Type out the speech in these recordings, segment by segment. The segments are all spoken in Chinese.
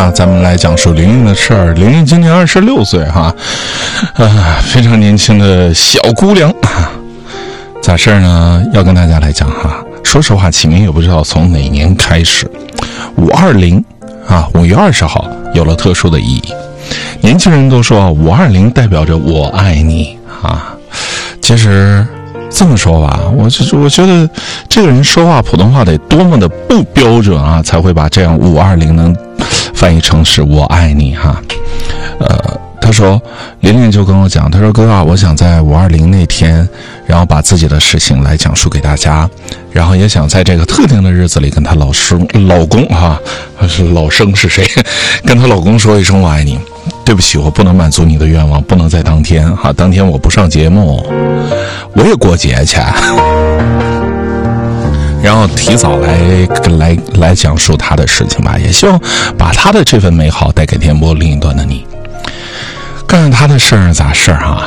哈，咱们来讲述玲玲的事儿。玲玲今年26岁哈，非常年轻的小姑娘啊。咋事儿呢？要跟大家来讲哈。说实话，起名也不知道从哪年开始，520啊，5月20号有了特殊的意义。年轻人都说520代表着我爱你啊。其实这么说吧，我觉得这个人说话普通话得多么的不标准啊，才会把这样520能翻译成是我爱你哈。他说玲玲就跟我讲，他说哥啊，我想在520那天，然后把自己的事情来讲述给大家，然后也想在这个特定的日子里跟她老公哈，是老生是谁，跟她老公说一声我爱你。对不起，我不能满足你的愿望，不能在当天哈，当天我不上节目，我也过节去，然后提早来讲述他的事情吧，也希望把他的这份美好带给电波另一端的你。干他的事儿咋事儿啊？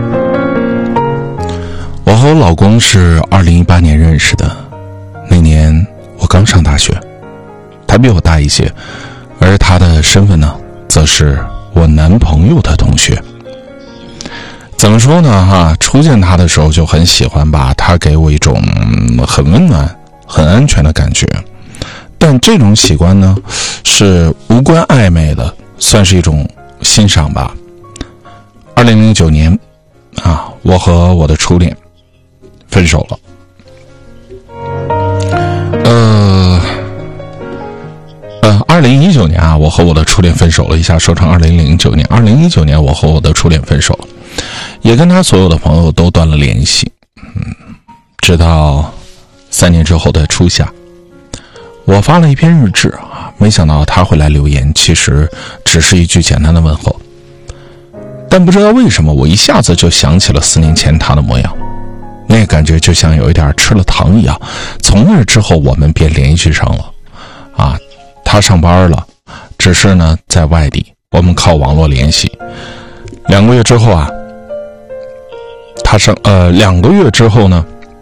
我和我老公是2018年认识的，那年我刚上大学，他比我大一些，而他的身份呢，则是我男朋友的同学。怎么说呢哈？初见他的时候就很喜欢吧，他给我一种很温暖、很安全的感觉。但这种喜欢呢，是无关暧昧的，算是一种欣赏吧。2009年啊，我和我的初恋分手了。2019年啊，我和我的初恋分手了，一下说成2009年。2019年我和我的初恋分手了，也跟他所有的朋友都断了联系。直到3年之后的初夏，我发了一篇日志啊，没想到他会来留言，其实只是一句简单的问候。但不知道为什么，我一下子就想起了4年前他的模样，那感觉就像有一点吃了糖一样。从那之后，我们便联系上了。啊，他上班了，只是呢在外地，我们靠网络联系。2个月之后啊，2个月之后呢，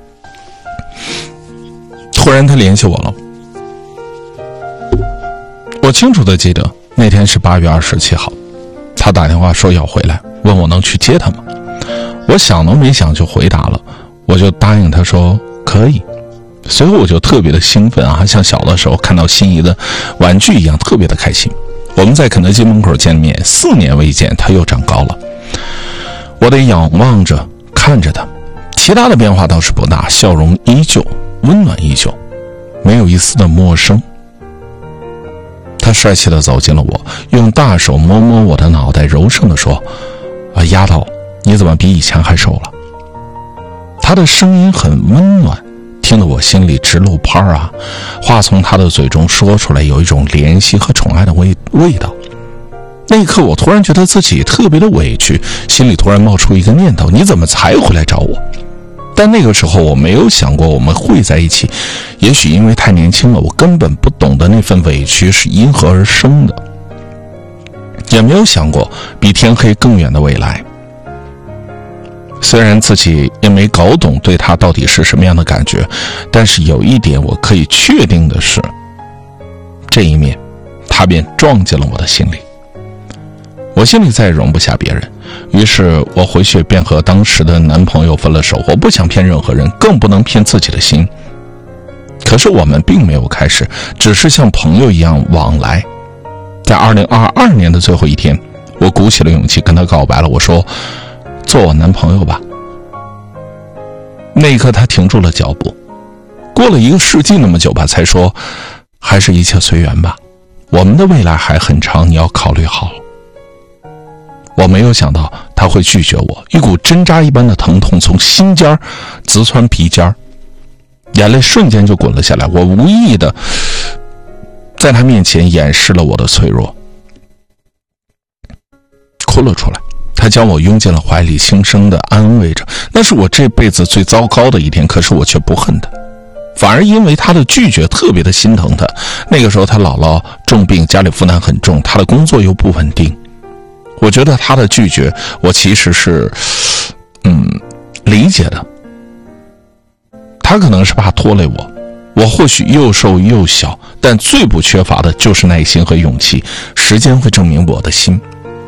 突然他联系我了。我清楚的记得那天是8月27号。他打电话说要回来，问我能去接他吗？我想都没想就回答了，我就答应他说可以。随后我就特别的兴奋啊，像小的时候看到心仪的玩具一样，特别的开心。我们在肯德基门口见面，4年未见，他又长高了。我得仰望着看着他，其他的变化倒是不大，笑容依旧，温暖依旧，没有一丝的陌生。他帅气地走进了我，用大手摸摸我的脑袋，柔声地说：丫头，你怎么比以前还瘦了？他的声音很温暖，听得我心里直漏泡啊！话从他的嘴中说出来，有一种怜惜和宠爱的味道。那一刻我突然觉得自己特别的委屈，心里突然冒出一个念头：你怎么才回来找我？但那个时候我没有想过我们会在一起，也许因为太年轻了，我根本不懂得那份委屈是因何而生的，也没有想过比天黑更远的未来。虽然自己也没搞懂对他到底是什么样的感觉，但是有一点我可以确定的是，这一面他便撞进了我的心里。我心里再也容不下别人，于是我回去便和当时的男朋友分了手。我不想骗任何人，更不能骗自己的心。可是我们并没有开始，只是像朋友一样往来。在2022年的最后一天，我鼓起了勇气跟他告白了，我说做我男朋友吧。那一刻他停住了脚步，过了1个世纪那么久吧，才说还是一切随缘吧，我们的未来还很长，你要考虑好了。我没有想到他会拒绝我，一股针扎一般的疼痛从心尖直穿皮尖，眼泪瞬间就滚了下来。我无意的在他面前掩饰了我的脆弱，哭了出来。他将我拥进了怀里，轻声的安慰着。那是我这辈子最糟糕的一天，可是我却不恨他，反而因为他的拒绝特别的心疼他。那个时候他姥姥重病，家里负担很重，他的工作又不稳定。我觉得他的拒绝我其实是理解的，他可能是怕拖累我， 我或许又瘦又小，但最不缺乏的就是耐心和勇气。时间会证明我的心。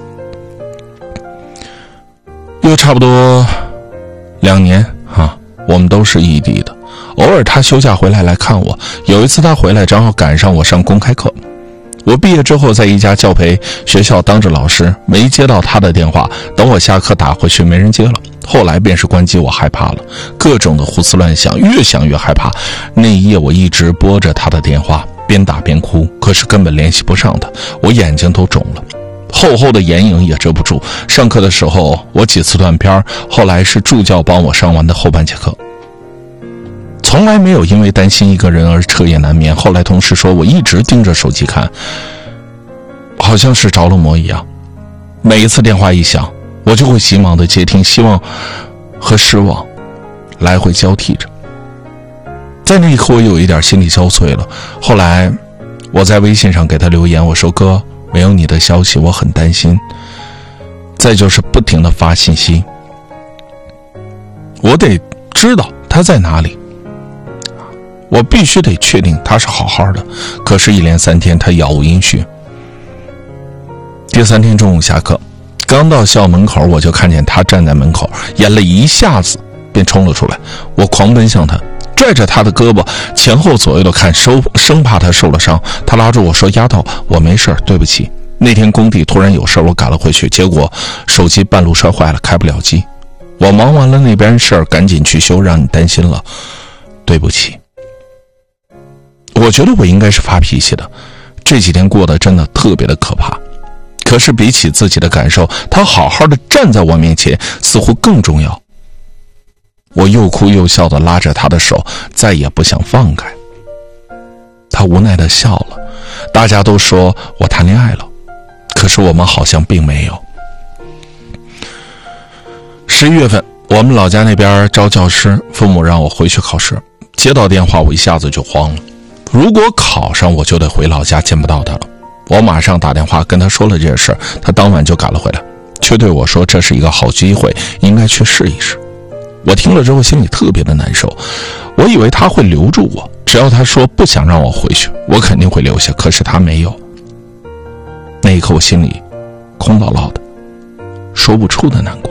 又差不多2年我们都是异地的，偶尔他休假回来看我。有一次他回来正好赶上我上公开课，我毕业之后在一家教培学校当着老师，没接到他的电话，等我下课打回去没人接了。后来便是关机，我害怕了，各种的胡思乱想，越想越害怕。那一夜我一直拨着他的电话，边打边哭，可是根本联系不上他，我眼睛都肿了，厚厚的眼影也遮不住。上课的时候我几次断片，后来是助教帮我上完的后半节课。从来没有因为担心一个人而彻夜难眠。后来同事说我一直盯着手机看，好像是着了魔一样。每一次电话一响，我就会急忙的接听，希望和失望来回交替着。在那一刻我有一点心力交瘁了。后来我在微信上给他留言，我说哥，没有你的消息我很担心。再就是不停的发信息，我得知道他在哪里，我必须得确定他是好好的。可是一连3天他杳无音讯。第3天中午下课，刚到校门口，我就看见他站在门口，眼泪一下子便冲了出来。我狂奔向他，拽着他的胳膊前后左右的看，生怕他受了伤。他拉住我说，丫头，我没事，对不起，那天工地突然有事，我赶了回去，结果手机半路摔坏了，开不了机。我忙完了那边事儿，赶紧去修，让你担心了，对不起。我觉得我应该是发脾气的，这几天过得真的特别的可怕。可是比起自己的感受，他好好的站在我面前似乎更重要。我又哭又笑的拉着他的手，再也不想放开。他无奈的笑了。大家都说我谈恋爱了，可是我们好像并没有。11月份我们老家那边招教师，父母让我回去考试。接到电话我一下子就慌了，如果考上我就得回老家，见不到他了。我马上打电话跟他说了这事，他当晚就赶了回来，却对我说这是一个好机会，应该去试一试。我听了之后心里特别的难受，我以为他会留住我，只要他说不想让我回去，我肯定会留下，可是他没有。那一刻我心里空落落的，说不出的难过。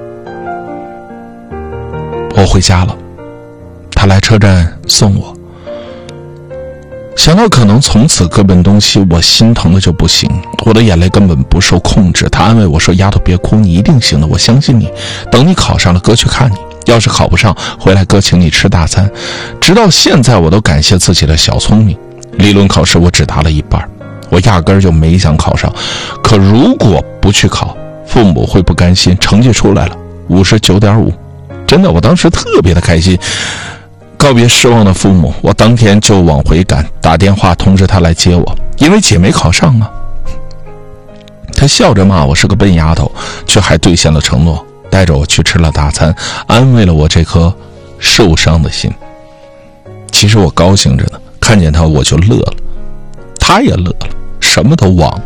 我回家了，他来车站送我。想到可能从此各奔东西，我心疼的就不行，我的眼泪根本不受控制。他安慰我说，丫头别哭，你一定行的，我相信你，等你考上了哥去看你，要是考不上回来哥请你吃大餐。直到现在我都感谢自己的小聪明。理论考试我只答了一半，我压根儿就没想考上。可如果不去考，父母会不甘心。成绩出来了 59.5， 真的我当时特别的开心。告别失望的父母，我当天就往回赶，打电话通知他来接我，因为姐没考上啊。他笑着骂我是个笨丫头，却还兑现了承诺，带着我去吃了大餐，安慰了我这颗受伤的心。其实我高兴着呢，看见他我就乐了，他也乐了，什么都忘了。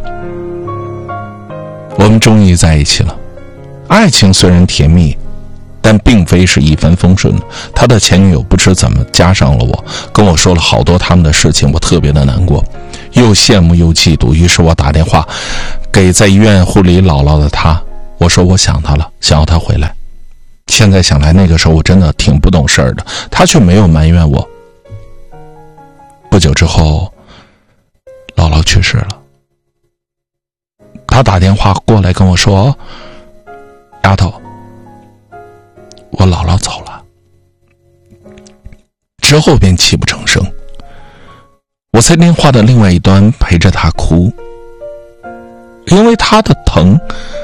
我们终于在一起了。爱情虽然甜蜜，但并非是一帆风顺。他的前女友不知怎么加上了我，跟我说了好多他们的事情，我特别的难过，又羡慕又嫉妒。于是我打电话给在医院护理姥姥的他，我说我想他了，想要他回来。现在想来那个时候我真的挺不懂事儿的，他却没有埋怨我。不久之后姥姥去世了，他打电话过来跟我说，丫头，我姥姥走了。之后便泣不成声。我在电话的另外一端陪着他哭，因为他的疼，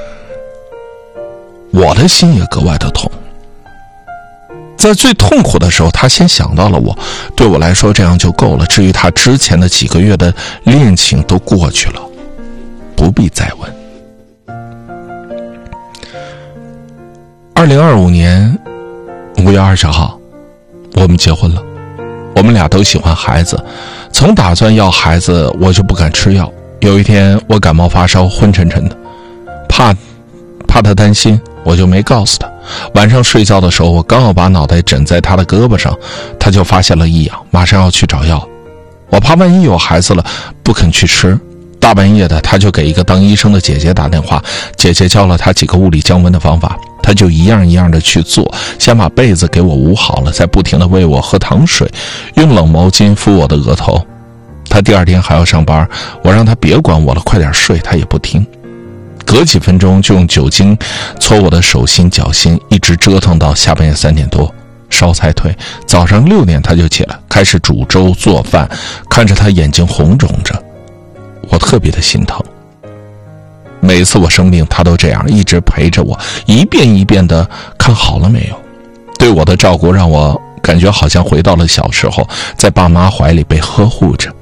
我的心也格外的痛。在最痛苦的时候，他先想到了我，对我来说这样就够了。至于他之前的几个月的恋情都过去了，不必再问。2025年5月20号，我们结婚了。我们俩都喜欢孩子，从打算要孩子我就不敢吃药。有一天我感冒发烧，昏沉沉的，怕他担心，我就没告诉他。 晚上睡觉的时候，我刚要把脑袋枕在他的胳膊上，他就发现了异样，马上要去找药。我怕万一有孩子了，不肯去吃。大半夜的，他就给一个当医生的姐姐打电话，姐姐教了他几个物理降温的方法，他就一样一样的去做，先把被子给我捂好了，再不停的喂我喝糖水，用冷毛巾敷我的额头。他第二天还要上班，我让他别管我了，快点睡，他也不听。隔几分钟就用酒精搓我的手心脚心，一直折腾到下半夜3点多，烧才退。早上6点他就起来，开始煮粥做饭，看着他眼睛红肿着，我特别的心疼。每次我生病，他都这样一直陪着我，一遍一遍的看好了没有。对我的照顾让我感觉好像回到了小时候，在爸妈怀里被呵护着。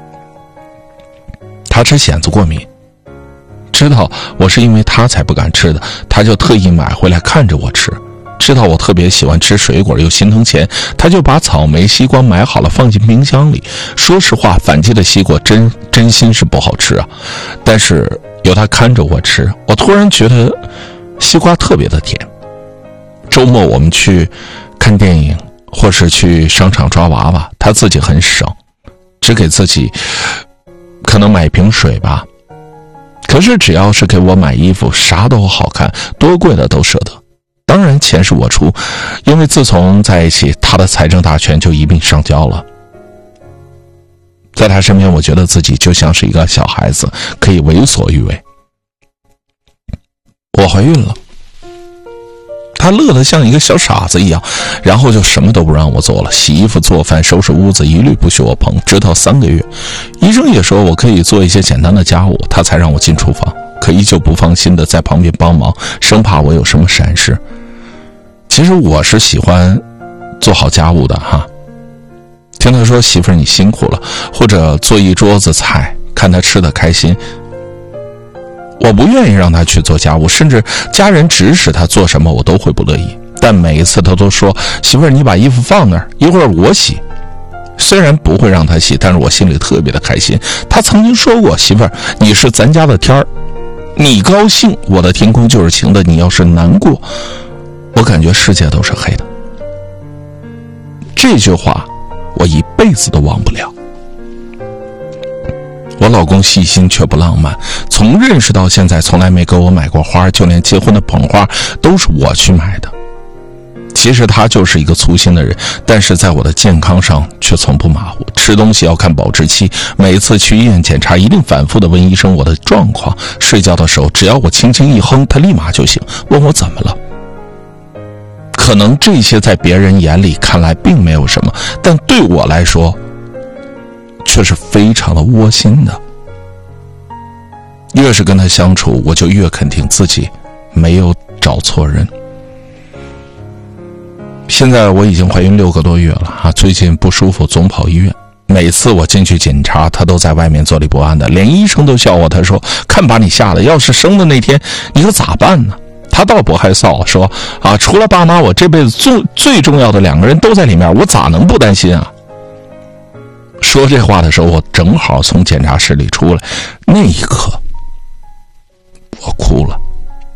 他吃蚬子过敏，知道我是因为他才不敢吃的，他就特意买回来看着我吃。知道我特别喜欢吃水果又心疼钱，他就把草莓西瓜买好了放进冰箱里。说实话，反季的西瓜真心是不好吃啊，但是有他看着我吃，我突然觉得西瓜特别的甜。周末我们去看电影或是去商场抓娃娃，他自己很省，只给自己可能买一瓶水吧，可是只要是给我买衣服，啥都好看，多贵的都舍得。当然钱是我出，因为自从在一起，他的财政大权就一并上交了。在他身边，我觉得自己就像是一个小孩子，可以为所欲为。我怀孕了，他乐得像一个小傻子一样，然后就什么都不让我做了，洗衣服做饭收拾屋子一律不许我碰，直到3个月。医生也说我可以做一些简单的家务，他才让我进厨房，可依旧不放心的在旁边帮忙，生怕我有什么闪失。其实我是喜欢做好家务的哈，听他说媳妇儿你辛苦了，或者做一桌子菜看他吃得开心。我不愿意让他去做家务，甚至家人指使他做什么我都会不乐意，但每一次他都说媳妇儿你把衣服放那儿，一会儿我洗。虽然不会让他洗，但是我心里特别的开心。他曾经说过，媳妇儿你是咱家的天儿，你高兴我的天空就是晴的，你要是难过我感觉世界都是黑的。这句话我一辈子都忘不了。我老公细心却不浪漫，从认识到现在从来没给我买过花，就连结婚的捧花都是我去买的。其实他就是一个粗心的人，但是在我的健康上却从不马虎。吃东西要看保质期，每次去医院检查一定反复的问医生我的状况。睡觉的时候只要我轻轻一哼，他立马就醒，问我怎么了。可能这些在别人眼里看来并没有什么，但对我来说却是非常的窝心的。越是跟他相处，我就越肯定自己没有找错人。现在我已经怀孕6个多月了啊，最近不舒服总跑医院，每次我进去检查他都在外面坐立不安的，连医生都笑我，他说看把你吓的，要是生的那天你可咋办呢？他倒不害臊，说啊，除了爸妈我这辈子最重要的2个人都在里面，我咋能不担心啊？说这话的时候，我正好从检查室里出来，那一刻我哭了。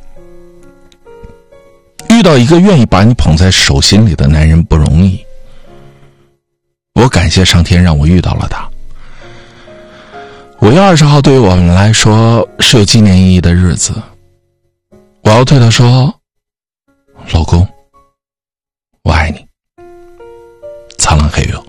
遇到一个愿意把你捧在手心里的男人不容易，我感谢上天让我遇到了他。5月20号对于我们来说是有纪念意义的日子，我要对他说，老公我爱你，苍蓝黑月。